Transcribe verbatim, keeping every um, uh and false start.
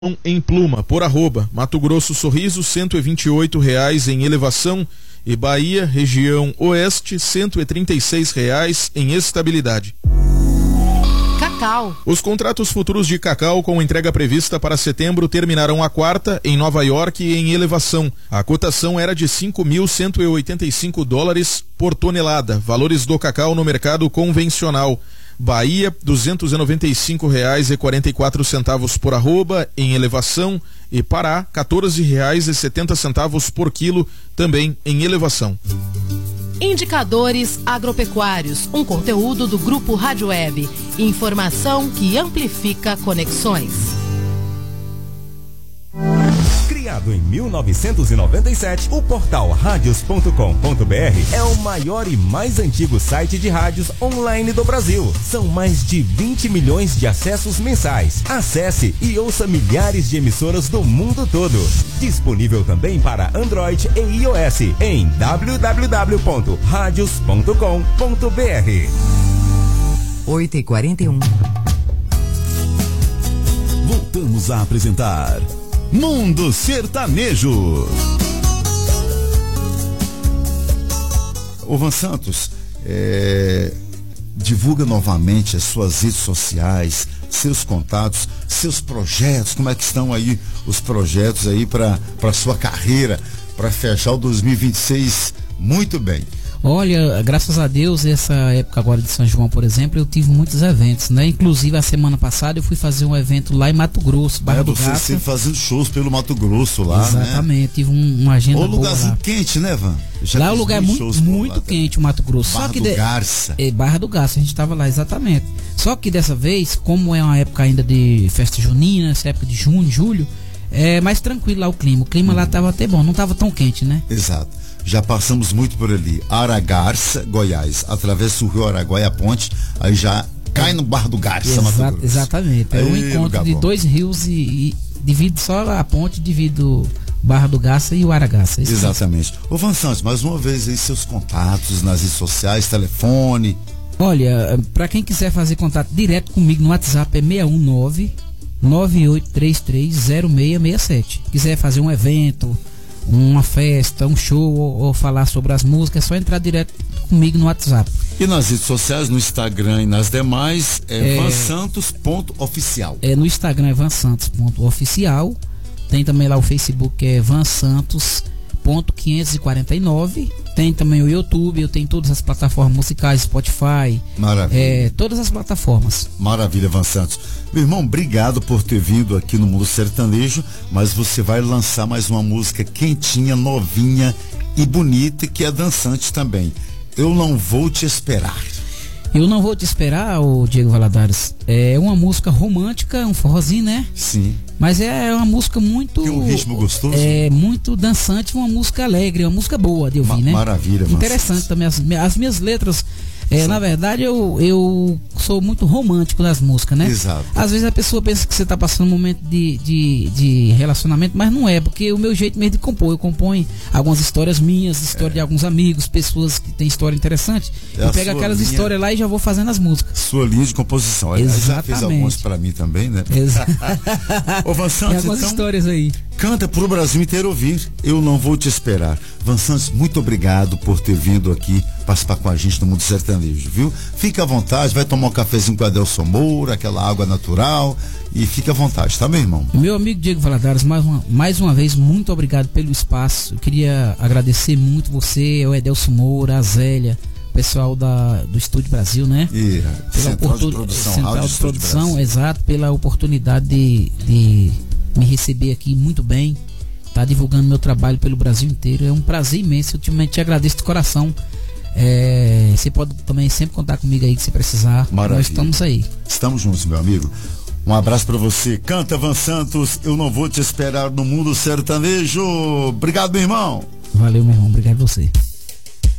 Em Pluma, por arroba, Mato Grosso Sorriso, cento e vinte e oito reais em elevação, e Bahia, região oeste, cento e trinta e seis reais em estabilidade. Cacau. Os contratos futuros de cacau com entrega prevista para setembro terminarão a quarta em Nova York e em elevação. A cotação era de cinco mil cento e oitenta e cinco dólares por tonelada, valores do cacau no mercado convencional. Bahia, duzentos e noventa e cinco reais e quarenta e quatro centavos por arroba em elevação, e Pará, quatorze reais e setenta centavos por quilo, também em elevação. Indicadores agropecuários, um conteúdo do Grupo Rádio Web. Informação que amplifica conexões. Criado em mil novecentos e noventa e sete, o portal radios ponto com ponto br é o maior e mais antigo site de rádios online do Brasil. São mais de vinte milhões de acessos mensais. Acesse e ouça milhares de emissoras do mundo todo. Disponível também para Android e iOS em w w w ponto radios ponto com ponto br. oito e quarenta e um. Voltamos a apresentar Mundo Sertanejo. Ô Van Santos, é, divulga novamente as suas redes sociais, seus contatos, seus projetos, como é que estão aí os projetos aí para para sua carreira, para fechar o dois mil e vinte e seis muito bem. Olha, graças a Deus, essa época agora de São João, por exemplo, eu tive muitos eventos, né? Inclusive, a semana passada eu fui fazer um evento lá em Mato Grosso, Barra é, do você Garça. sempre fazendo shows pelo Mato Grosso lá, exatamente, né? Tive um, uma agenda boa lá. O lugarzinho quente, né, Van? Já lá o lugar é muito, muito lá, quente, o Mato Grosso. Barra Só que do de... Garça. É, Barra do Garça, a gente estava lá, exatamente. Só que dessa vez, como é uma época ainda de festa junina, essa época de junho, julho, é mais tranquilo lá o clima. O clima hum. lá estava até bom, não estava tão quente, né? Exato. Já passamos muito por ali. Aragarça, Goiás. Atravessa o rio Araguaia, a ponte, aí já cai no Barra do Garça, Exa Mato Grosso. Exatamente. É um encontro de dois rios e, e divide só a ponte, divide o Barra do Garça e o Aragaça. É exatamente. Ô Van Santos, mais uma vez aí seus contatos nas redes sociais, telefone. Olha, para quem quiser fazer contato direto comigo no WhatsApp é seis um nove, nove oito três três, zero seis seis sete. Quiser fazer um evento, uma festa, um show ou, ou falar sobre as músicas, é só entrar direto comigo no WhatsApp. E nas redes sociais, no Instagram e nas demais, é, é vansantos ponto oficial. É, no Instagram é vansantos ponto oficial. Tem também lá o Facebook, que é vansantos ponto quinhentos e quarenta e nove. Tem também o YouTube, eu tenho todas as plataformas musicais, Spotify. Maravilha. É, todas as plataformas. Maravilha, Van Santos. Meu irmão, obrigado por ter vindo aqui no Mundo Sertanejo, mas você vai lançar mais uma música quentinha, novinha e bonita, que é dançante também. Eu Não Vou Te Esperar. Eu Não Vou Te Esperar, o Diego Valadares, é uma música romântica, um forrozinho, né? Sim. Mas é uma música muito... Tem um ritmo gostoso? É, muito dançante, uma música alegre, uma música boa de ouvir, Ma- né? Maravilha. Interessante também, as, as minhas letras... É, na verdade, eu, eu sou muito romântico nas músicas, né? Exato. Às vezes a pessoa pensa que você está passando um momento de, de, de relacionamento, mas não é, porque o meu jeito mesmo de compor, eu componho algumas histórias minhas, história é. de alguns amigos, pessoas que têm história interessante, é eu pego aquelas linha, histórias lá e já vou fazendo as músicas. Sua linha de composição. Exatamente. Já fez algumas para mim também, né? Exato. Ô, Van Santos, tem algumas então, histórias aí. Canta pro Brasil inteiro ouvir. Eu Não Vou Te Esperar. Van Santos, muito obrigado por ter vindo aqui participar com a gente no Mundo Sertanejo, viu? Fica à vontade, vai tomar um cafezinho com a Adelson Moura, aquela água natural, e fica à vontade, tá, meu irmão? Meu amigo Diego Valadares, mais uma, mais uma vez, muito obrigado pelo espaço. Eu queria agradecer muito você, o Adelson Moura, a Zélia, o pessoal da, do Estúdio Brasil, né? E pela Central de Produção, Central Rádio de Produção, Brasil. Exato, pela oportunidade de, de me receber aqui muito bem, tá divulgando meu trabalho pelo Brasil inteiro. É um prazer imenso, eu te, te agradeço de coração. É, você pode também sempre contar comigo aí que você precisar. Maravilha. Nós estamos aí. Estamos juntos, meu amigo. Um abraço pra você. Canta, Van Santos. Eu Não Vou Te Esperar no Mundo Sertanejo. Obrigado, meu irmão. Valeu, meu irmão. Obrigado a você.